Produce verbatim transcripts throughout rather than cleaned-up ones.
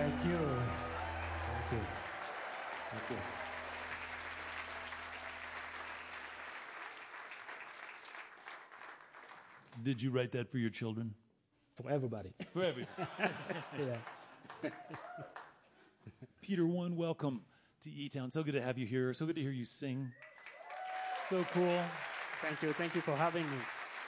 Thank you. Thank you. Thank you. Did you write that for your children? For everybody. For everybody. Yeah. Peter One, welcome to E-Town. So good to have you here. So good to hear you sing. So cool. Thank you. Thank you for having me.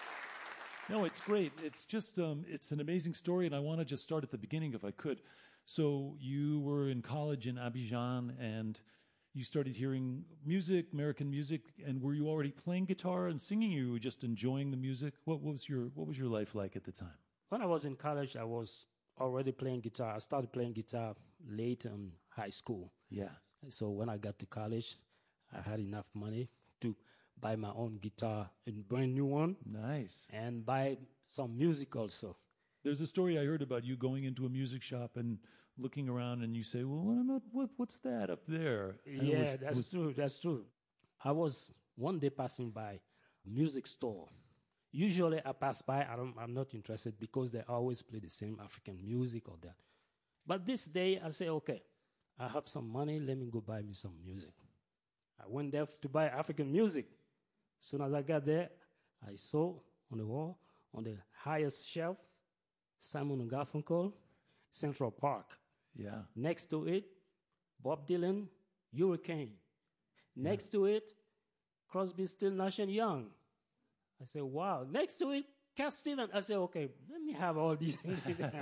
No, it's great. It's just, um, it's an amazing story, and I want to just start at the beginning if I could. So you were in college in Abidjan, and you started hearing music, American music, and were you already playing guitar and singing, or you were just enjoying the music? What was your What was your life like at the time? When I was in college, I was already playing guitar. I started playing guitar late in high school. Yeah. So when I got to college, I had enough money to buy my own guitar, a brand new one. Nice. And buy some music also. There's a story I heard about you going into a music shop and looking around, and you say, well, what about, what, what's that up there? And yeah, was, that's was, true. That's true. I was one day passing by a music store. Usually I pass by, I don't, I'm not interested because they always play the same African music or that. But this day I say, okay, I have some money, let me go buy me some music. I went there to buy African music. As soon as I got there, I saw on the wall, on the highest shelf, Simon and Garfunkel, Central Park. Yeah. Next to it, Bob Dylan, Hurricane. Next yeah. to it, Crosby, Still, Nash and Young. I said, wow. Next to it, Cat Stevens. I said, okay, let me have all these. yeah.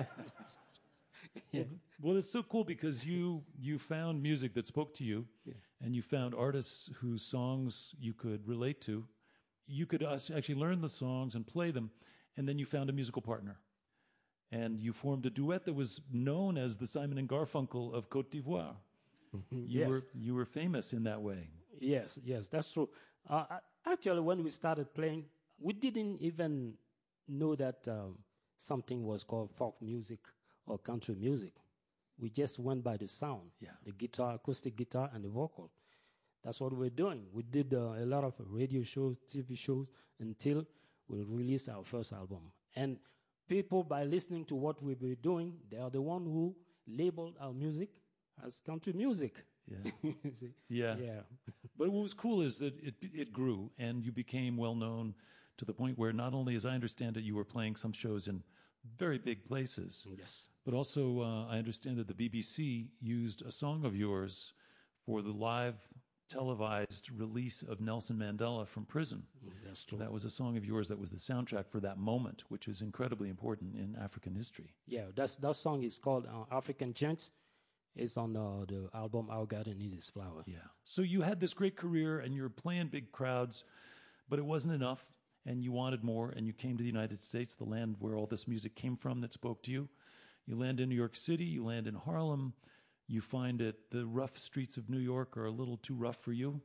well, well, it's so cool because you you found music that spoke to you, yeah. and you found artists whose songs you could relate to. You could actually learn the songs and play them, and then you found a musical partner. And you formed a duet that was known as the Simon and Garfunkel of Côte d'Ivoire. You yes. were you were famous in that way. Yes, yes, that's true. Uh, actually, when we started playing, we didn't even know that um, something was called folk music or country music. We just went by the sound, yeah. the guitar, acoustic guitar, and the vocal. That's what we're doing. We did uh, a lot of radio shows, T V shows, until we released our first album. And people, by listening to what we were doing, they are the one who labeled our music as country music. Yeah. yeah. Yeah. But what was cool is that it it grew, and you became well known to the point where not only, as I understand it, you were playing some shows in very big places. Yes. But also, uh, I understand that the B B C used a song of yours for the live televised release of Nelson Mandela from prison. That's true. That was a song of yours that was the soundtrack for that moment, which is incredibly important in African history. Yeah, that's, that song is called uh, African Chants. It's on uh, the album Our Garden Needs Flower. Yeah. So you had this great career, and you're playing big crowds, but it wasn't enough, and you wanted more, and you came to the United States, the land where all this music came from that spoke to you. You land in New York City, you land in Harlem. You find that the rough streets of New York are a little too rough for you,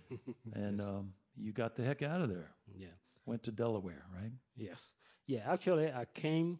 and um, you got the heck out of there. Yeah. Went to Delaware, right? Yes. Yeah, actually, I came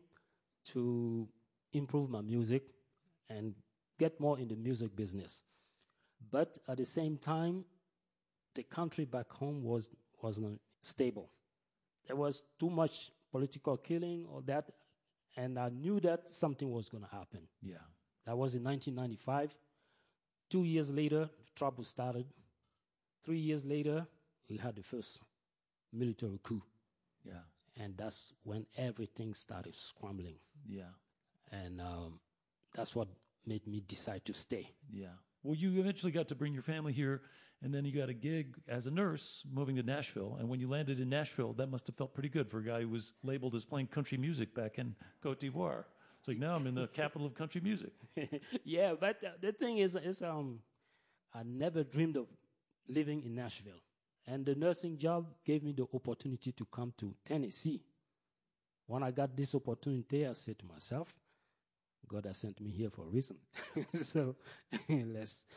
to improve my music and get more in the music business. But at the same time, the country back home was, wasn't stable. There was too much political killing or that, and I knew that something was going to happen. Yeah. That was in nineteen ninety-five. Two years later, trouble started. Three years later, we had the first military coup. Yeah. And that's when everything started scrambling. Yeah. And um, that's what made me decide to stay. Yeah. Well, you eventually got to bring your family here, and then you got a gig as a nurse moving to Nashville. And when you landed in Nashville, that must have felt pretty good for a guy who was labeled as playing country music back in Côte d'Ivoire. It's like, now I'm in the capital of country music. Yeah, but uh, the thing is, is um, I never dreamed of living in Nashville. And the nursing job gave me the opportunity to come to Tennessee. When I got this opportunity, I said to myself, God has sent me here for a reason. So let's